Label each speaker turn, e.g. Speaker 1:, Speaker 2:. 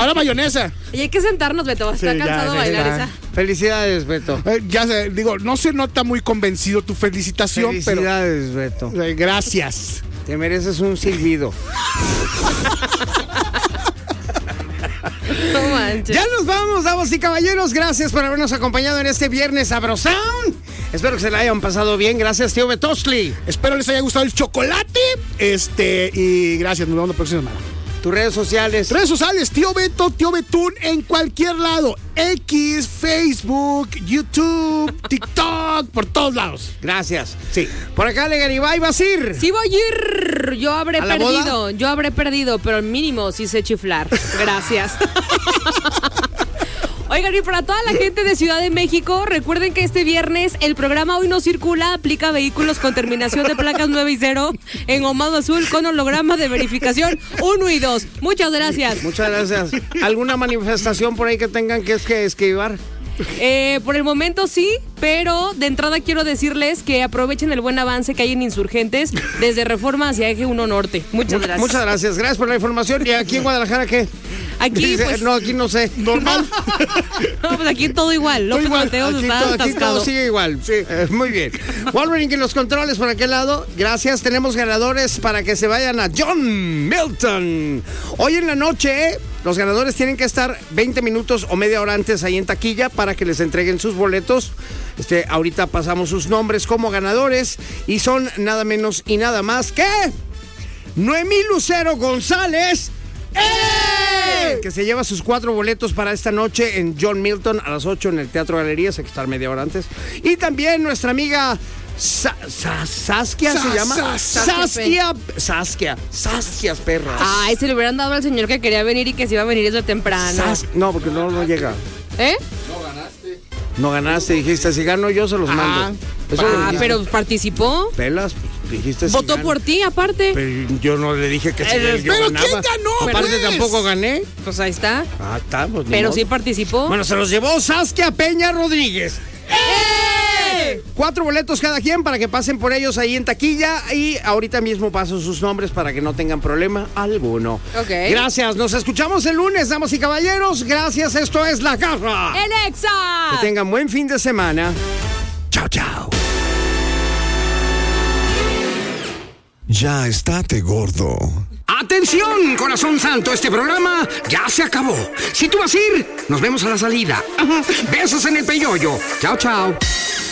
Speaker 1: la mayonesa.
Speaker 2: Y hay que sentarnos, Beto. Está cansado de bailar esa.
Speaker 3: Felicidades, Beto.
Speaker 1: Ya sé, digo, no se nota muy convencido tu felicitación,
Speaker 3: Felicidades, Beto.
Speaker 1: Gracias.
Speaker 3: Te mereces un silbido.
Speaker 2: No manches.
Speaker 3: Ya nos vamos, damas y caballeros. Gracias por habernos acompañado en este viernes sabrosón. Espero que se la hayan pasado bien. Gracias, tío Betosli.
Speaker 1: Espero les haya gustado el chocolate. Y gracias, nos vemos la próxima semana.
Speaker 3: Tus redes sociales.
Speaker 1: Redes sociales, tío Beto, tío Betún, en cualquier lado. X, Facebook, YouTube, TikTok, por todos lados.
Speaker 3: Gracias. Sí. Por acá, Legaribay, vas a ir.
Speaker 2: Sí voy a ir. Yo habré perdido, pero mínimo sí sé chiflar. Gracias. Oigan, y para toda la gente de Ciudad de México, recuerden que este viernes el programa Hoy No Circula aplica vehículos con terminación de placas 9 y 0 en ahumado azul con holograma de verificación 1 y 2. Muchas gracias.
Speaker 3: Muchas gracias. ¿Alguna manifestación por ahí que tengan que esquivar?
Speaker 2: Por el momento sí, pero de entrada quiero decirles que aprovechen el buen avance que hay en Insurgentes desde Reforma hacia Eje 1 Norte. Muchas gracias.
Speaker 3: Muchas gracias. Gracias por la información. ¿Y aquí en Guadalajara qué?
Speaker 2: Aquí, pues...
Speaker 3: No, aquí no sé.
Speaker 1: Normal.
Speaker 2: No, pues aquí todo igual. López Mateos está
Speaker 3: aquí todo sigue igual. Sí. Muy bien. Wolverine en los controles por aquel lado. Gracias. Tenemos ganadores para que se vayan a John Milton. Hoy en la noche, los ganadores tienen que estar 20 minutos o media hora antes ahí en taquilla para que les entreguen sus boletos. Ahorita pasamos sus nombres como ganadores y son nada menos y nada más que Noemí Lucero González. Que se lleva sus 4 boletos para esta noche en John Milton a las 8 en el Teatro Galerías. Hay que estar media hora antes. Y también nuestra amiga Saskia se llama. Saskia Perras.
Speaker 2: Ay, se le hubieran dado al señor que quería venir y que se iba a venir desde temprano.
Speaker 3: No, porque no llega. No ganaste, dijiste, si gano yo se los mando.
Speaker 2: Pero participó.
Speaker 3: Pelas, dijiste.
Speaker 2: Votó por ti, aparte.
Speaker 3: Pero yo no le dije que
Speaker 1: ¿Pero quién ganó?
Speaker 3: Aparte
Speaker 1: Pues
Speaker 3: tampoco gané.
Speaker 2: Pues ahí está.
Speaker 3: Está, pues.
Speaker 2: Pero sí participó.
Speaker 3: Bueno, se los llevó Saskia Peña Rodríguez. 4 boletos cada quien para que pasen por ellos ahí en taquilla. Y ahorita mismo paso sus nombres para que no tengan problema alguno.
Speaker 2: Ok.
Speaker 3: Gracias, nos escuchamos el lunes, damas y caballeros. Gracias, esto es La Garra.
Speaker 2: ¡El Exa!
Speaker 3: Que tengan buen fin de semana. Chao, chao.
Speaker 4: Ya estate gordo.
Speaker 3: ¡Atención, corazón santo! Este programa ya se acabó. Si tú vas a ir, nos vemos a la salida. Besos en el peyoyo. Chao, chao.